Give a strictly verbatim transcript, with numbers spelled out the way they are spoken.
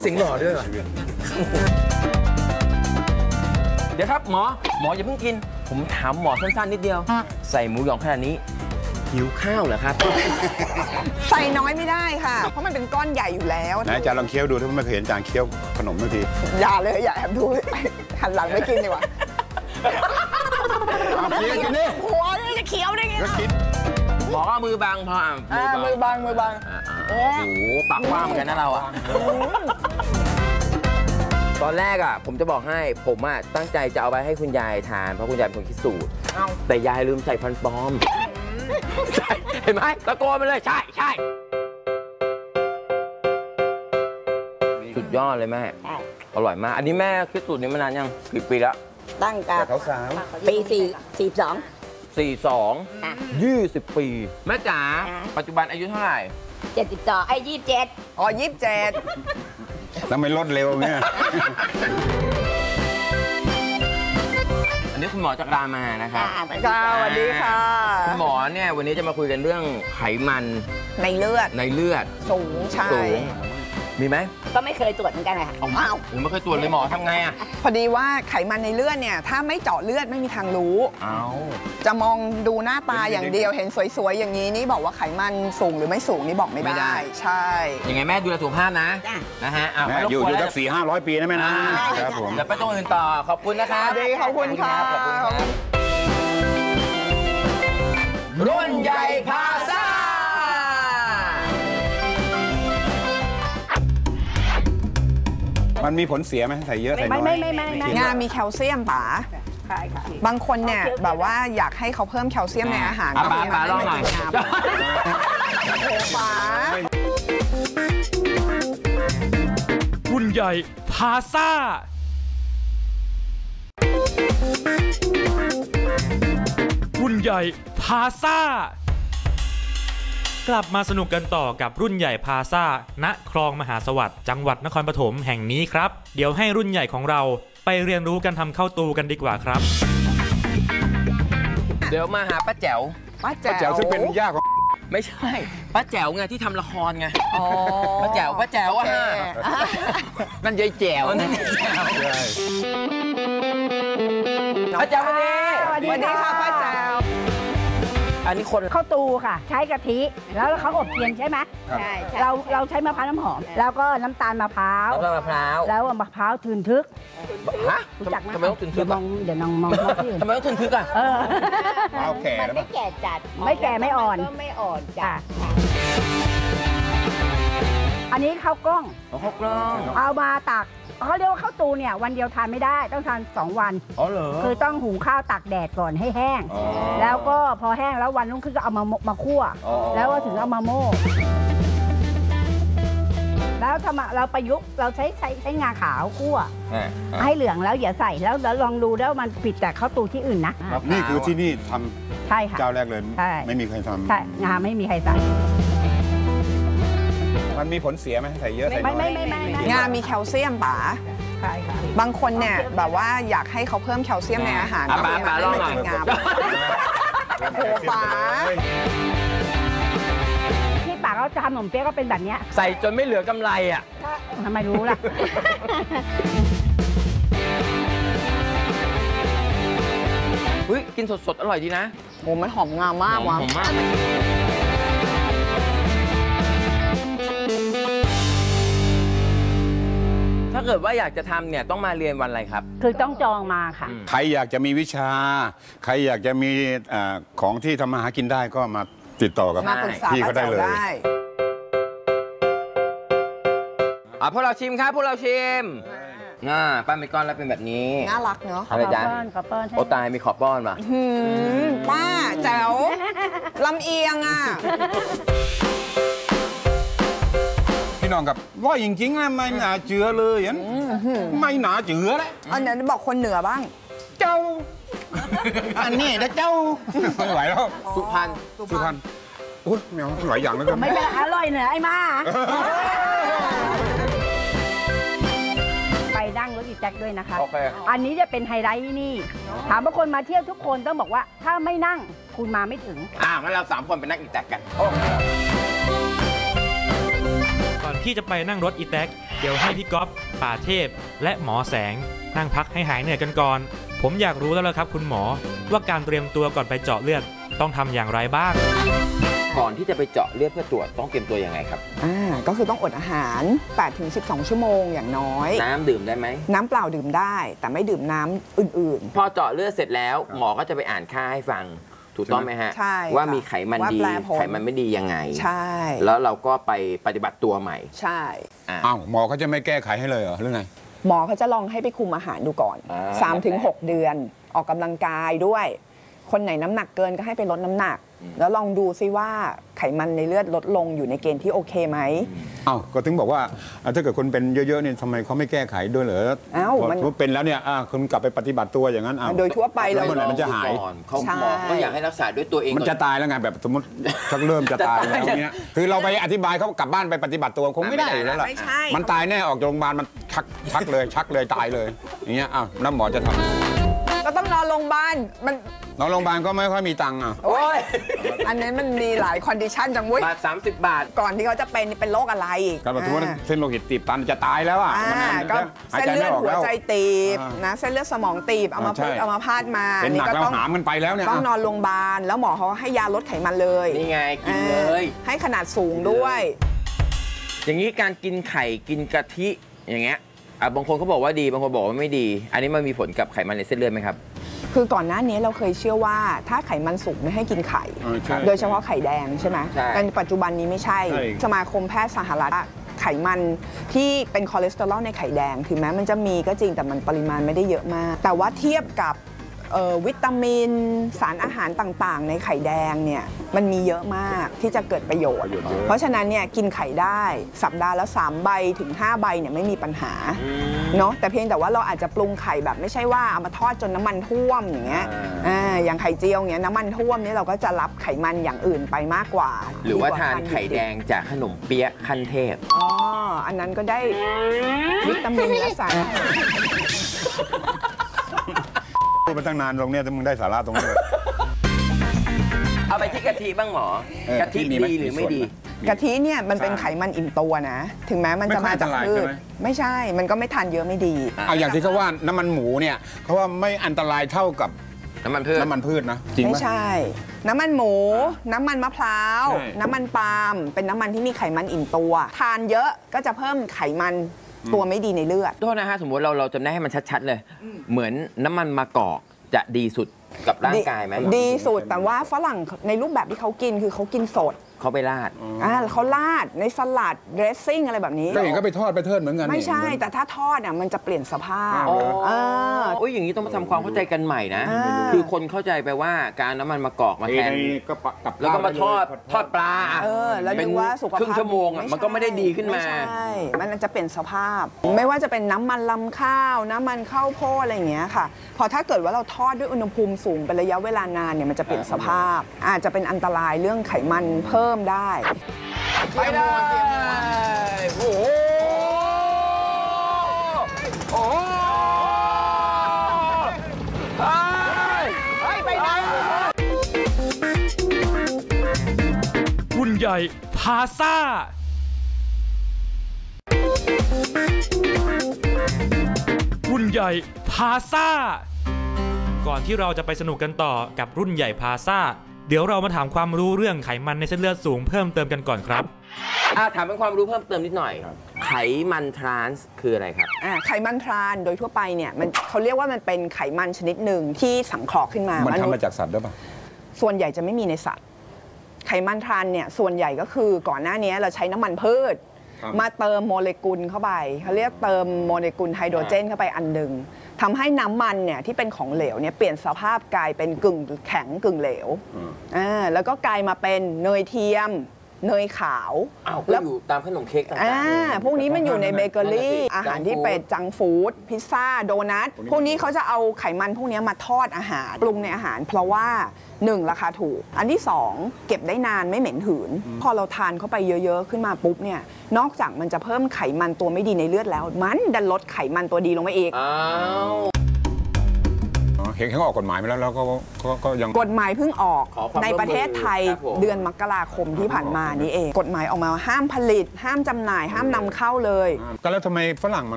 สิงหล่อด้วยเหรอเดี๋ยวครับหมอหมออย่าเพิ่งกินผมถามหมอสั้นๆนิดเดียวใส่หมูหยองขนาดนี้หิวข้าวเหรอครับใส่น้อยไม่ได้ค่ะเพราะมันเป็นก้อนใหญ่อยู่แล้วไหนอาจารย์ลองเคี้ยวดูถ้าไม่เคยเห็นอาจารย์เคี้ยวขนมทันทีอย่าเลยอย่าแอบดูหันหลังไม่กินดีกว่าเคี้ยวกินนี่หัวนี่จะเคี้ยวได้ไงหมอก็มือบังพออ่ะมือบังมือบังโอ้โหปากกว้างเหมือนกันนะเราอ่ะตอนแรกอ่ะผมจะบอกให้ผมอ่ะตั้งใจจะเอาไปให้คุณยายทานเพราะคุณยายเป็นคนคิดสูตรแต่ยายลืมใส่ฟันปลอมใช่เห็นไหมตะโกนไปเลยใช่ใช่สุดยอดเลยแม่อร่อยมากอันนี้แม่คิดสูตรนี้มานานยังกี่ปีแล้วตั้งแต่เขาสาวปีสี่สี่สองสี่สองยี่สิบปีแม่จ๋าปัจจุบันอายุเท่าไหร่เจ็ดสิบสองไอ้ยี่สิบเจ็ดอ๋อยี่สิบเจ็ดแล้วไม่ลดเร็วเนี่ยอันนี้คุณหมอจักรามานะครับสวัสดีค่ะคุณหมอเนี่ยวันนี้จะมาคุยกันเรื่องไขมันในเลือดในเลือดสูงใช่มีไหมก็ไม่เคยตรวจเหมือนกันเลยค่ะอ้าวผมไม่เคยตรวจเลยหมอทำไงอ่ะพอดีว่าไขมันในเลือดเนี่ยถ้าไม่เจาะเลือดไม่มีทางรู้อ้าวจะมองดูหน้าตาอย่างเดียวเห็นสวยๆอย่างนี้นี่บอกว่าไขมันสูงหรือไม่สูงนี่บอกไม่ได้ใช่ยังไงแม่ดูแลสุขภาพนะนะฮะแม่อยู่อยู่สักสี่ห้าร้อยปีนะแม่นะครับผมเดี๋ยวไปตรงอื่นต่อขอบคุณนะครับขอบคุณค่ะขอบคุณครับรุ่นใหญ่พาซ่ามันมีผลเสียไหมใส่เยอะใส่น้อยไม่ไม่ไม่ไม่งามีแคลเซียมป๋าใช่ค่ะบางคนเนี่ยแบบว่าอยากให้เขาเพิ่มแคลเซียมในอาหารป๋าป๋าลองหน่อยโอ้ป๋ารุ่นใหญ่พาซ่ารุ่นใหญ่พาซ่ากลับมาสนุกกันต่อกับรุ่นใหญ่พาซ่าณคลองมหาสวัสดิ์จังหวัดนครปฐมแห่งนี้ครับเดี๋ยวให้รุ่นใหญ่ของเราไปเรียนรู้กันทำข้าวตูกันดีกว่าครับเดี๋ยวมาหาป้าแจ๋วป้าแจ๋วซึ่งเป็นย่าของไม่ใช่ป้าแจ๋วไงที่ทำละครไงป้าแจ๋วป้าแจ๋วอ่ะนั่นยายแจ๋วนั่นยายแจ๋วป้าแจ๋ววันนี้สวัสดีค่ะป้าแจ๋วอันนี้คนข้าวตูค่ะใช้กะทิแล้วเขาอบเทียนใช่ไหมใช่เราเราใช้มะพร้าวน้ำหอมแล้วก็น้ำตาลมะพร้าวน้ำตาลมะพร้าวแล้วมะพร้าวทึนทึกฮะรู้จักไหมทำไมต้องทึนทึกมองเดี๋ยวน้องมองที่อื่นทำไมต้องทึนทึกอ่ะเออเอาแก่มันไม่แก่จัดไม่แก่ไม่อ่อนก็ไม่อ่อนจัดอันนี้ข้าวกล้องข้าวกล้องเอามาตักเขาเรียกว่าข้าวตูเนี่ยวันเดียวทานไม่ได้ต้องทานสองวันอ๋อเหรอคือต้องหุงข้าวตากแดดก่อนให้แห้งแล้วก็พอแห้งแล้ววันรุ่งขึ้นก็เอามามาคั่วแล้วก็ถึงเอามาโม่แล้วทำเราประยุกต์เราใช้ใช้ใช้งาขาวคั่วให้เหลืองแล้วอย่าใส่แล้วแล้วลองดูแล้วมันผิดจากข้าวตูที่อื่นนะนี่คือที่นี่ทำใช่ค่ะเจ้าแรกเลยไม่มีใครทำใช่งาไม่มีใครใส่มันมีผลเสียไหมใส่เยอะใส่น้อยไม่ไม่ไม่ไม่งามีแคลเซียมป๋าใช่ค่ะบางคนเนี่ยแบบว่าอยากให้เขาเพิ่มแคลเซียมในอาหารป๋าป๋าลองหน่อยโอ้ป๋าที่ป๋าเขาจะทำขนมเปี๊ยะก็เป็นแบบนี้ใส่จนไม่เหลือกำไรอ่ะทำไมรู้ล่ะเฮ้ยกินสดๆอร่อยดีนะโอ้มันหอมงามมากว่ะหอมมากถ้าเกิดว่าอยากจะทำเนี่ยต้องมาเรียนวันอะไรครับคือต้องจองมาค่ะใครอยากจะมีวิชาใครอยากจะมีของที่ทำมาหากินได้ก็มาติดต่อกับพี่เขาได้เลยอ่ะพวกเราชิมครับพวกเราชิมน่าป้ามีก้อนแล้วเป็นแบบนี้น่ารักเนาะอะไรจ๊ะขอป้อนโอ้ตายมีขอป้อนป่ะป้าแจ๋วลำเอียงอ่ะน้องกับว่าจริงๆนะไม่หนาเจือเลยอันไม่หนาเจือเลยอันนี้บอกคนเหนือบ้างเจ้าอันนี้นะเจ้าไม่ไหวแล้วสุพรรณสุพรรณโอ้ยไม่เอาหลายอย่างแล้วกันไม่เป็นอร่อยเหนือไอ้มาไปนั่งรถอีแจ็คด้วยนะคะอันนี้จะเป็นไฮไลท์นี่ถามว่าคนมาเที่ยวทุกคนต้องบอกว่าถ้าไม่นั่งคุณมาไม่ถึงอ่างั้นเราสามคนไปนั่งอีแจ็คกันก่อนที่จะไปนั่งรถอีแท็กเดี๋ยวให้พี่ก๊อฟป่าเทพและหมอแสงนั่งพักให้หายเหนื่อยกันก่อนผมอยากรู้แล้วล่ะครับคุณหมอว่าการเตรียมตัวก่อนไปเจาะเลือดต้องทำอย่างไรบ้างก่อนที่จะไปเจาะเลือดเพื่อตรวจต้องเตรียมตัวยังไงครับอ่าก็คือต้องอดอาหาร แปดถึงสิบสอง ชั่วโมงอย่างน้อยน้ำดื่มได้ไหมน้ำเปล่าดื่มได้แต่ไม่ดื่มน้ำอื่นๆพอเจาะเลือดเสร็จแล้วหมอก็จะไปอ่านค่าให้ฟังถูกต้องไหมฮะใช่ว่ามีไขมันดีไขมันไม่ดียังไงใช่แล้วเราก็ไปปฏิบัติตัวใหม่ใช่อ้าวหมอเขาจะไม่แก้ไขให้เลยเหรอหรือไงหมอเขาจะลองให้ไปคุมอาหารดูก่อน สามถึงหก เดือนออกกำลังกายด้วยคนไหนน้ำหนักเกินก็ให้ไปลดน้ำหนักแล้วลองดูซิว่าไขมันในเลือดลดลงอยู่ในเกณฑ์ที่โอเคไหมอ้าวก็ถึงบอกว่าถ้าเกิดคนเป็นเยอะๆเนี่ยทำไมเขาไม่แก้ไขด้วยเหรออ้าวมันเป็นแล้วเนี่ยคุณกลับไปปฏิบัติตัวอย่างนั้นโดยทั่วไปแล้วเมื่อไหร่มันจะหายเขาหมอก็อยากให้รักษาด้วยตัวเองมันจะตายแล้วไงแบบสมมติชักเริ่มจะตายแล้วเนี้ยคือเราไปอธิบายเขากลับบ้านไปปฏิบัติตัวคงไม่ได้แล้วล่ะมันตายแน่ออกจากโรงพยาบาลมันชักชักเลยชักเลยตายเลยอย่างเงี้ยอ้าวน้ำหมอจะทำก็ต้องนอนโรงพยาบาลมันนอนโรงพยาบาลก็ไม่ค่อยมีตังค์อ่ะโอ้ยอันนี้มันมีหลายคอนดิชันจังเว้ยบาทสามสิบบาทก่อนที่เขาจะเป็นเป็นโรคอะไรก็แบบว่าเส้นโลหิตตีบตันจะตายแล้วอ่ะก็เส้นเลือดหัวใจตีบนะเส้นเลือดสมองตีบเอามาพูดเอามาพาดมาเป็นหนักแล้วหามกันไปแล้วเนี่ยต้องนอนโรงพยาบาลแล้วหมอเขาให้ยาลดไขมันเลยนี่ไงกินเลยให้ขนาดสูงด้วยอย่างนี้การกินไข่กินกะทิอย่างเงี้ยบางคนเขาบอกว่าดีบางคนบอกว่าไม่ดีอันนี้มันมีผลกับไขมันในเส้นเลือดไหมครับคือก่อนหน้านี้เราเคยเชื่อว่าถ้าไขมันสูงไม่ให้กินไข่โดยเฉพาะไข่แดงใช่ไหมแต่ปัจจุบันนี้ไม่ใช่สมาคมแพทย์สหรัฐไขมันที่เป็นคอเลสเตอรอลในไข่แดงถึงแม้มันจะมีก็จริงแต่มันปริมาณไม่ได้เยอะมากแต่ว่าเทียบกับวิตามินสารอาหารต่างๆในไข่แดงเนี่ยมันมีเยอะมากที่จะเกิดประโยชน์เพราะฉะนั้นเนี่ยกินไข่ได้สัปดาห์ละสามใบถึงห้าใบเนี่ยไม่มีปัญหาเนาะแต่เพียงแต่ว่าเราอาจจะปรุงไข่แบบไม่ใช่ว่าเอามาทอดจนน้ำมันท่วมอย่างเงี้ยอ่าอย่างไข่เจียวเงี้ยน้ำมันท่วมเนี่ยเราก็จะรับไขมันอย่างอื่นไปมากกว่าหรือว่าทานไข่แดงจากขนมเปี๊ยะขั้นเทพอ๋ออันนั้นก็ได้วิตามินและสารพูดมาตั้งนานตรงเนี้ยถ้ามึงได้สาระตรงนี้เอาไปที่กะทิบ้างหมอกะทิดีหรือไม่ดีกะทิเนี่ยมันเป็นไขมันอิ่มตัวนะถึงแม้มันจะมาจากพืชไม่ใช่มันก็ไม่ทานเยอะไม่ดีเอาอย่างที่เขาว่าน้ำมันหมูเนี่ยเขาว่าไม่อันตรายเท่ากับน้ำมันพืชน้ำมันพืชนะจริงไหมไม่ใช่น้ำมันหมูน้ำมันมะพร้าวน้ำมันปาล์มเป็นน้ำมันที่มีไขมันอิ่มตัวทานเยอะก็จะเพิ่มไขมันตัวไม่ดีในเลือดโทษนะฮะสมมติเราเราจำได้ให้มันชัดๆเลยเหมือนน้ำมันมะกอกจะดีสุดกับร่างกายไหมดีสุดแต่ว่าฝรั่งในรูปแบบที่เขากินคือเขากินสดเขาไปราดอ่าเขาราดในสลัดเดรสซิ่งอะไรแบบนี้ก็เห็นก็ไปทอดไปเทิดเหมือนกันไม่ใช่แต่ถ้าทอดอ่ะมันจะเปลี่ยนสภาพอ๋อโอ้ยอย่างนี้ต้องมาทำความเข้าใจกันใหม่นะคือคนเข้าใจไปว่าการน้ำมันมะกอกมาแทนแล้วก็มาทอดทอดปลาเออแล้วนึกว่าสุขภาพครึ่งชั่วโมงอ่ะมันก็ไม่ได้ดีขึ้นมาใช่มันจะเปลี่ยนสภาพไม่ว่าจะเป็นน้ำมันลำข้าวน้ำมันข้าวโพดอะไรอย่างเงี้ยค่ะพอถ้าเกิดว่าเราทอดด้วยอุณหภูมิสูงเป็นระยะเวลานานเนี่ยมันจะเปลี่ยนสภาพอาจจะเป็นอันตรายเรื่องไขมันเพิ่มได้ไปเลยโอ้โหโอ้โหไปไหนรุ่นใหญ่พาซ่ารุ่นใหญ่พาซ่าก่อนที่เราจะไปสนุกกันต่อกับรุ่นใหญ่พาซ่าเดี๋ยวเรามาถามความรู้เรื่องไขมันในเส้นเลือดสูงเพิ่มเติมกันก่อนครับอ่าถามเป็นความรู้เพิ่มเติมนิดหน่อยไขมันทรานส์คืออะไรครับอ่าไขมันทรานโดยทั่วไปเนี่ยมันเขาเรียกว่ามันเป็นไขมันชนิดหนึ่งที่สังเคราะห์ขึ้นมามันทำมาจากสัตว์ด้วยป่ะส่วนใหญ่จะไม่มีในสัตว์ไขมันทรานเนี่ยส่วนใหญ่ก็คือก่อนหน้านี้เราใช้น้ำมันพืชมาเติมโมเลกุลเข้าไปเขาเรียกเติมโมเลกุลไฮโดรเจนเข้าไปอันหนึ่งทำให้น้ำมันเนี่ยที่เป็นของเหลวเนี่ยเปลี่ยนสภาพกลายเป็นกึ่งแข็งกึ่งเหลวอ่าแล้วก็กลายมาเป็นเนยเทียมเนยขาวอ้าวก็อยู่ตามขนมเค้กต่างๆอ่าพวกนี้มันอยู่ในเบเกอรี่อาหารที่เป็นจังฟู้ดพิซซ่าโดนัทพวกนี้เขาจะเอาไขมันพวกนี้มาทอดอาหารปรุงในอาหารเพราะว่าหนึ่งราคาถูกอันที่สองเก็บได้นานไม่เหม็นหืนพอเราทานเข้าไปเยอะๆขึ้นมาปุ๊บเนี่ยนอกจากมันจะเพิ่มไขมันตัวไม่ดีในเลือดแล้วมันดันลดไขมันตัวดีลงไปอีกอ้าวเหเห็นเขาออกกฎหมายมาแล้วแล้วก็ก็ก็ยังกฎหมายเพิ่งออกขอความในประเทศไทยร่วมมือครับผมเดือนมกราคมที่ผ่านมานี้เอง กฎหมายออกมาห้ามผลิต ห้ามจำหน่าย ห้ามนำเข้าเลยก็แล้วทำไมฝรั่งมัน